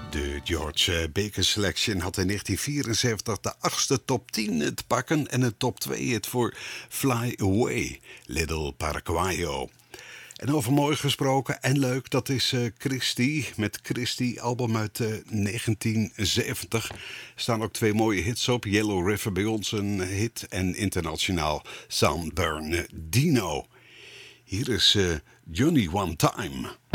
De George Baker Selection had in 1974 de 8e top 10 te pakken en de top 2 het voor Fly Away, Little Paraguayo. En over mooi gesproken en leuk, dat is Christy. Met Christy, album uit 1970. Staan ook 2 mooie hits op. Yellow River, bij ons een hit. En internationaal San Bernardino. Hier is Johnny One Time.